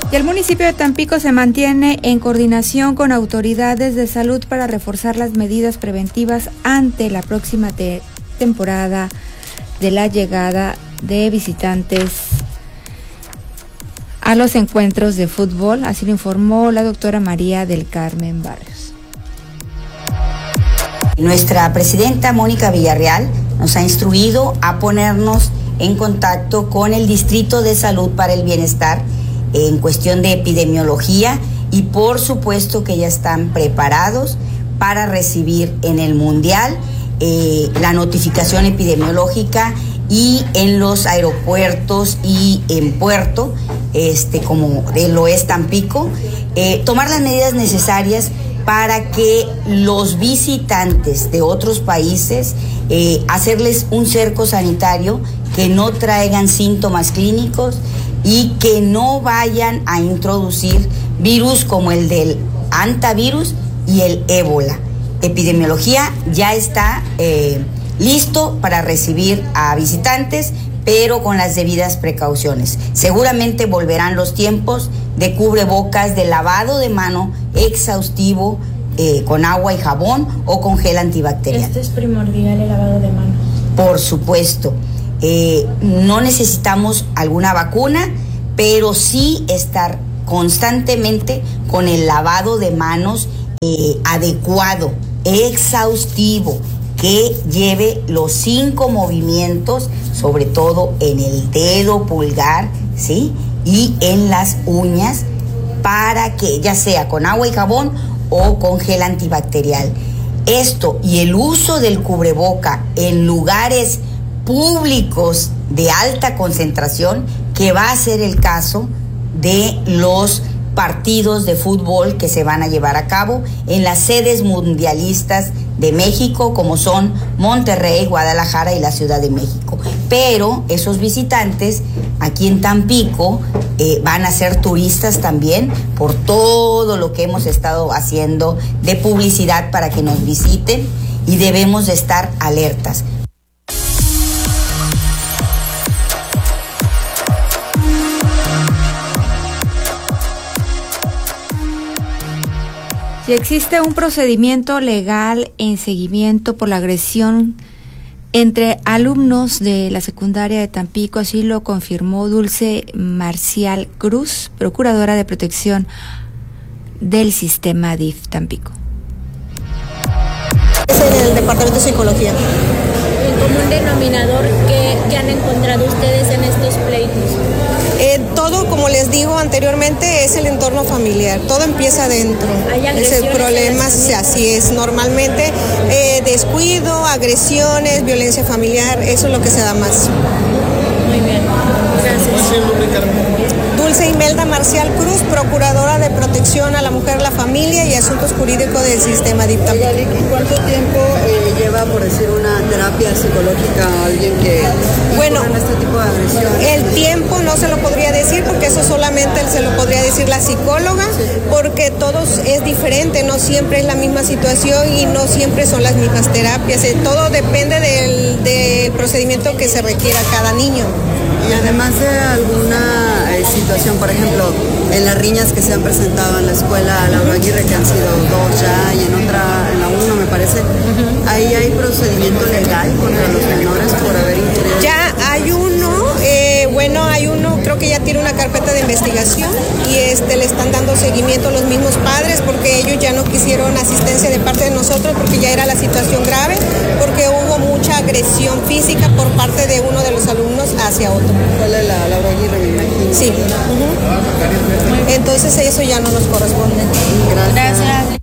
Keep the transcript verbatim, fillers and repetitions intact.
Y el municipio de Tampico se mantiene en coordinación con autoridades de salud para reforzar las medidas preventivas ante la próxima te- temporada de la llegada de visitantes a los encuentros de fútbol, así lo informó la doctora María del Carmen Barrios. Nuestra presidenta Mónica Villarreal nos ha instruido a ponernos en contacto con el Distrito de Salud para el Bienestar en cuestión de epidemiología y por supuesto que ya están preparados para recibir en el Mundial eh, la notificación epidemiológica y en los aeropuertos y en puerto, este, como lo es Tampico, eh, tomar las medidas necesarias para que los visitantes de otros países, eh, hacerles un cerco sanitario, que no traigan síntomas clínicos y que no vayan a introducir virus como el del hantavirus y el ébola. Epidemiología ya está eh, listo para recibir a visitantes, pero con las debidas precauciones. Seguramente volverán los tiempos de cubrebocas, de lavado de mano exhaustivo eh, con agua y jabón o con gel antibacterial. Esto es primordial, el lavado de manos. Por supuesto. Eh, no necesitamos alguna vacuna, pero sí estar constantemente con el lavado de manos eh, adecuado, exhaustivo, que lleve los cinco movimientos, sobre todo en el dedo pulgar, ¿sí? Y en las uñas, para que ya sea con agua y jabón o con gel antibacterial. Esto y el uso del cubreboca en lugares públicos de alta concentración, que va a ser el caso de los partidos de fútbol que se van a llevar a cabo en las sedes mundialistas de México, como son Monterrey, Guadalajara y la Ciudad de México. Pero esos visitantes aquí en Tampico eh, van a ser turistas también, por todo lo que hemos estado haciendo de publicidad para que nos visiten, y debemos de estar alertas. Si existe un procedimiento legal en seguimiento por la agresión entre alumnos de la secundaria de Tampico, así lo confirmó Dulce Marcial Cruz, procuradora de protección del sistema D I F Tampico. Es en el departamento de psicología. El común denominador que, que han encontrado ustedes en estos pleitos. Eh, todo, como les digo anteriormente, es el entorno familiar. Todo empieza adentro. Es el problema, así es. Normalmente eh, descuido, agresiones, violencia familiar, eso es lo que se da más. Muy bien, gracias. Dulce Imelda Marcial Cruz, procuradora de protección a la mujer, la familia y asuntos jurídicos del sistema D I F Tampico. ¿Cuánto tiempo eh, lleva, por decir, una terapia psicológica a alguien que bueno, en este tipo de agresiones? El tiempo no se lo podría decir, porque eso solamente se lo podría decir la psicóloga, sí. Porque todo es diferente, no siempre es la misma situación y no siempre son las mismas terapias. Todo depende del, del procedimiento que se requiera cada niño. Y además de alguna eh, situación, por ejemplo, en las riñas que se han presentado en la escuela Laura Aguirre, que han sido dos ya, y en otra, en la uno me parece, uh-huh. Ahí hay procedimiento legal contra los menores por haber incurrido. Ya hay uno, eh, bueno, hay uno, creo que ya tiene una carpeta de investigación y este le están dando seguimiento a los mismos padres, porque ellos ya no quisieron asistencia de parte de nosotros porque ya era la situación grave, porque hubo mucha agresión física por parte de uno de los alumnos hacia otro. ¿Cuál es la Laura Aguirre, me imagino? Sí. Uh-huh. Entonces eso ya no nos corresponde. Gracias. Gracias.